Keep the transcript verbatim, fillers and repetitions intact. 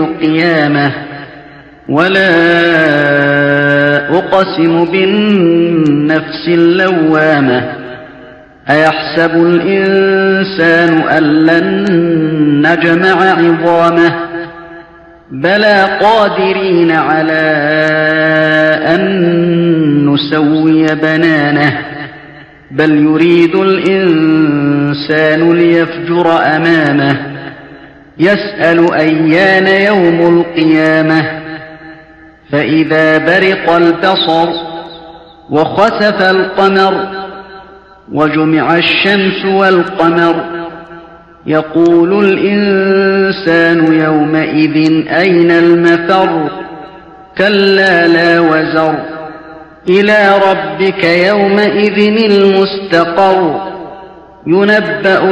القيامة ولا أقسم بالنفس اللوامة أيحسب الإنسان أن لن نجمع عظامه بلى قادرين على أن نسوي بنانه بل يريد الإنسان ليفجر أمامه يسأل أيان يوم القيامة فإذا برق البصر وخسف القمر وجمع الشمس والقمر يقول الإنسان يومئذ أين المفر كلا لا وزر إلى ربك يومئذ المستقر ينبأ